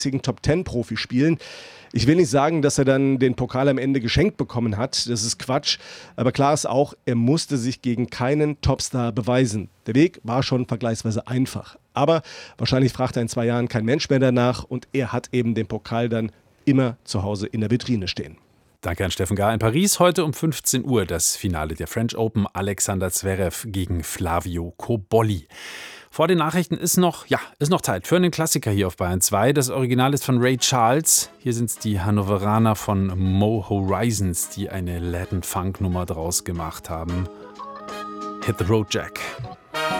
Top-10-Profi spielen. Ich will nicht sagen, dass er dann den Pokal am Ende geschenkt bekommen hat. Das ist Quatsch. Aber klar ist auch, er musste sich gegen keinen Topstar beweisen. Der Weg war schon vergleichsweise einfach. Aber wahrscheinlich fragt er in 2 Jahren kein Mensch mehr danach. Und er hat eben den Pokal dann immer zu Hause in der Vitrine stehen. Danke an Steffen Gahr in Paris. Heute um 15 Uhr das Finale der French Open. Alexander Zverev gegen Flavio Cobolli. Vor den Nachrichten ist noch Zeit für einen Klassiker hier auf Bayern 2. Das Original ist von Ray Charles. Hier sind es die Hannoveraner von Mo Horizons, die eine Latin-Funk-Nummer draus gemacht haben. Hit the Road, Jack.